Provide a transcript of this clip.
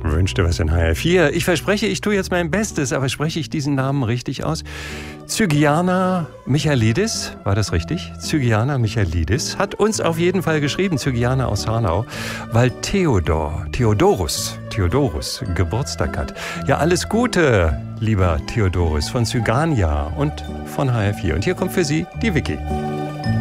Wünschte was in HR4. Ich verspreche, ich tue jetzt mein Bestes, aber spreche ich diesen Namen richtig aus? Zygiana Michalidis, war das richtig? Zygiana Michalidis hat uns auf jeden Fall geschrieben, Zygiana aus Hanau, weil Theodorus Geburtstag hat. Ja, alles Gute, lieber Theodorus von Zygania und von HR4. Und hier kommt für Sie die Vicky.